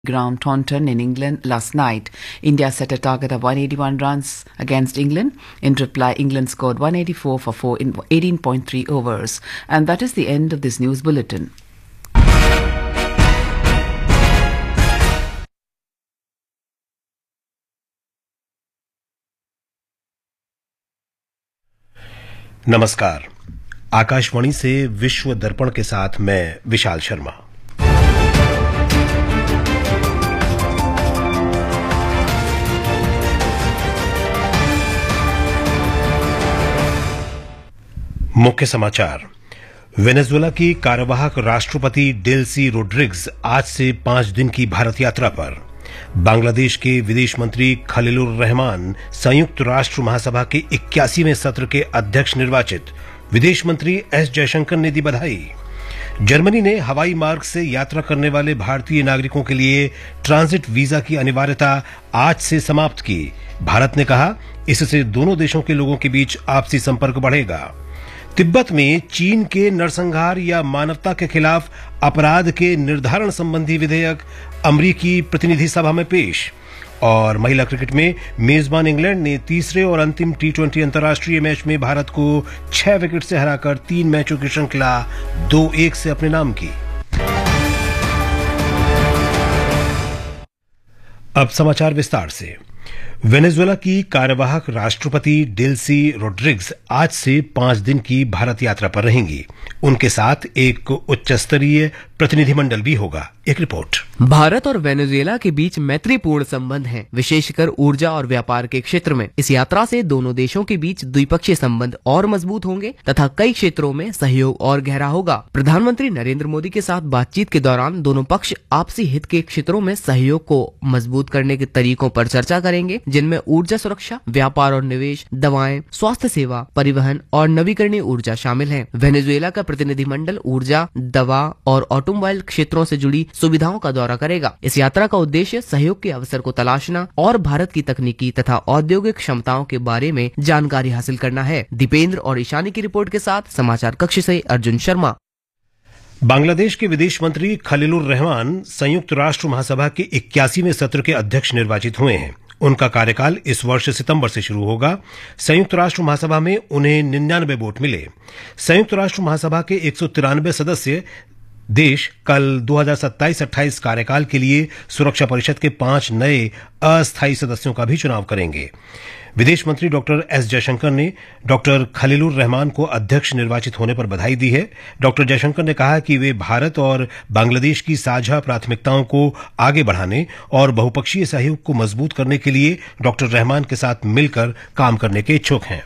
ground Taunton in England last night. India set a target of 181 runs against England. In reply, England scored 184 for 4 in 18.3 overs. And that is the end of this news bulletin. नमस्कार। आकाशवाणी से विश्व दर्पण के साथ मैं विशाल शर्मा। मुख्य समाचार। Venezuela की कार्यवाहक राष्ट्रपति डेल्सी रोड्रिग्स आज से 5 दिन की भारत यात्रा पर। बांग्लादेश के विदेश मंत्री खलीलुर रहमान संयुक्त राष्ट्र महासभा के 81वें सत्र के अध्यक्ष निर्वाचित। विदेश मंत्री एस जयशंकर ने दी बधाई। जर्मनी ने हवाई मार्ग से यात्रा करने वाले भारतीय नागरिकों के लिए ट्रांजिट वीजा की अनिवार्यता आज से समाप्त की। भारत ने कहा, इससे दोनों देशों के लोगों के बीच आपसी संपर्क बढ़ेगा। तिब्बत में चीन के नरसंहार या मानवता के खिलाफ अपराध के निर्धारण संबंधी विधेयक अमेरिकी प्रतिनिधि सभा में पेश। और महिला क्रिकेट में मेजबान इंग्लैंड ने तीसरे और अंतिम टी20 अंतर्राष्ट्रीय मैच में भारत को 6 विकेट से हराकर 3 मैचों की श्रृंखला 2-1 से अपने नाम की। अब समाचार विस्तार से। वेनेजुएला की कार्यवाहक राष्ट्रपति डेल्सी रोड्रिग्स आज से 5 दिन की भारत यात्रा पर रहेंगी। उनके साथ एक उच्च स्तरीय प्रतिनिधिमंडल भी होगा। एक रिपोर्ट। भारत और वेनेजुएला के बीच मैत्रीपूर्ण संबंध हैं, विशेषकर ऊर्जा और व्यापार के क्षेत्र में। इस यात्रा से दोनों देशों के बीच द्विपक्षीय संबंध और मजबूत होंगे तथा कई क्षेत्रों में सहयोग और गहरा होगा। प्रधानमंत्री नरेंद्र मोदी के साथ बातचीत के दौरान दोनों पक्ष आपसी हित के क्षेत्रों में सहयोग को मजबूत करने के तरीकों पर चर्चा करेंगे, जिनमें ऊर्जा सुरक्षा, व्यापार और निवेश, दवाएं, स्वास्थ्य सेवा, परिवहन और नवीकरणीय ऊर्जा शामिल हैं। वेनेजुएला का प्रतिनिधिमंडल ऊर्जा, दवा और ऑटोमोबाइल क्षेत्रों से जुड़ी सुविधाओं का दौरा करेगा। इस यात्रा का उद्देश्य सहयोग के अवसर को तलाशना और भारत की तकनीकी तथा औद्योगिक क्षमताओं के बारे में जानकारी हासिल करना है। दीपेंद्र और ईशानी की रिपोर्ट के साथ समाचार कक्ष से अर्जुन शर्मा। बांग्लादेश के विदेश मंत्री खलीलुर रहमान संयुक्त राष्ट्र महासभा के 81वें सत्र के अध्यक्ष निर्वाचित हुए हैं। उनका कार्यकाल इस वर्ष सितंबर से शुरू होगा। संयुक्त राष्ट्र महासभा में उन्हें 99 वोट मिले। संयुक्त राष्ट्र महासभा के 193 सदस्य देश कल 2027-28 कार्यकाल के लिए सुरक्षा परिषद के 5 नए अस्थायी सदस्यों का भी चुनाव करेंगे। विदेश मंत्री डॉक्टर एस जयशंकर ने डॉक्टर खलीलुर रहमान को अध्यक्ष निर्वाचित होने पर बधाई दी है। डॉक्टर जयशंकर ने कहा कि वे भारत और बांग्लादेश की साझा प्राथमिकताओं को आगे बढ़ाने और बहुपक्षीय सहयोग को मजबूत करने के लिए डॉक्टर रहमान के साथ मिलकर काम करने के इच्छुक हैं।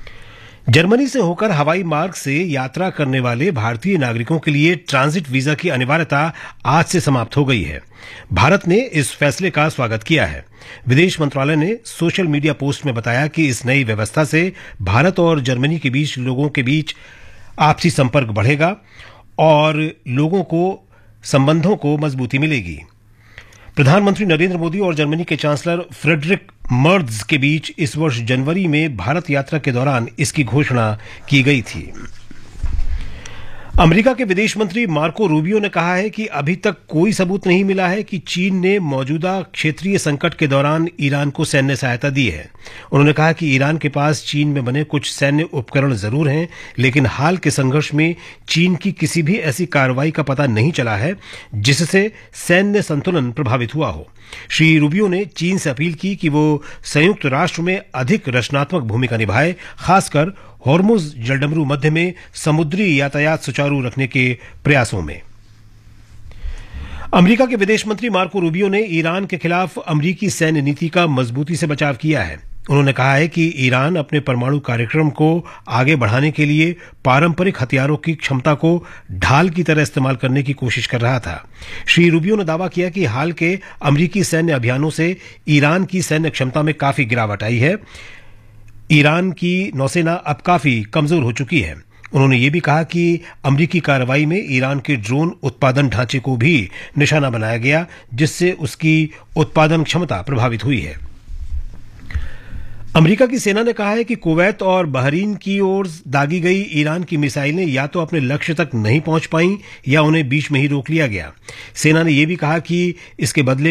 जर्मनी से होकर हवाई मार्ग से यात्रा करने वाले भारतीय नागरिकों के लिए ट्रांजिट वीजा की अनिवार्यता आज से समाप्त हो गई है। भारत ने इस फैसले का स्वागत किया है। विदेश मंत्रालय ने सोशल मीडिया पोस्ट में बताया कि इस नई व्यवस्था से भारत और जर्मनी के बीच लोगों के बीच आपसी संपर्क बढ़ेगा और लोगों को संबंधों को मजबूती मिलेगी। प्रधानमंत्री नरेंद्र मोदी और जर्मनी के चांसलर फ्रेडरिक मर्ज के बीच इस वर्ष जनवरी में भारत यात्रा के दौरान इसकी घोषणा की गई थी। अमेरिका के विदेश मंत्री मार्को रूबियो ने कहा है कि अभी तक कोई सबूत नहीं मिला है कि चीन ने मौजूदा क्षेत्रीय संकट के दौरान ईरान को सैन्य सहायता दी है। उन्होंने कहा कि ईरान के पास चीन में बने कुछ सैन्य उपकरण जरूर हैं, लेकिन हाल के संघर्ष में चीन की किसी भी ऐसी कार्रवाई का पता नहीं चला है जिससे सैन्य संतुलन प्रभावित हुआ हो। श्री रूबियो ने चीन से अपील की कि वो संयुक्त राष्ट्र में अधिक रचनात्मक भूमिका निभाए, खासकर हॉर्मुज जलडमरू मध्य में समुद्री यातायात सुचारू रखने के प्रयासों में। अमेरिका के विदेश मंत्री मार्को रूबियो ने ईरान के खिलाफ अमेरिकी सैन्य नीति का मजबूती से बचाव किया है। उन्होंने कहा है कि ईरान अपने परमाणु कार्यक्रम को आगे बढ़ाने के लिए पारंपरिक हथियारों की क्षमता को ढाल की तरह इस्तेमाल करने की कोशिश कर रहा था। श्री रूबियो ने दावा किया कि हाल के अमेरिकी सैन्य अभियानों से ईरान की सैन्य क्षमता में काफी गिरावट आई है। ईरान की नौसेना अब काफी कमजोर हो चुकी है। उन्होंने ये भी कहा कि अमेरिकी कार्रवाई में ईरान के ड्रोन उत्पादन ढांचे को भी निशाना बनाया गया, जिससे उसकी उत्पादन क्षमता प्रभावित हुई है। अमेरिका की सेना ने कहा है कि कुवैत और बहरीन की ओर दागी गई ईरान की मिसाइलें या तो अपने लक्ष्य तक नहीं पहुंच पाईं या उन्हें बीच में ही रोक लिया गया। सेना ने यह भी कहा कि इसके बदले